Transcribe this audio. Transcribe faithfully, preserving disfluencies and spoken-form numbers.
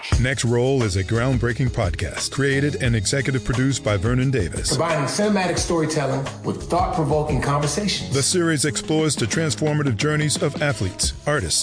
watch. Next Roll is a groundbreaking podcast created and executive produced by Vernon Davis. Combining cinematic storytelling with thought-provoking conversations. The series explores the transformative journeys of athletes, artists,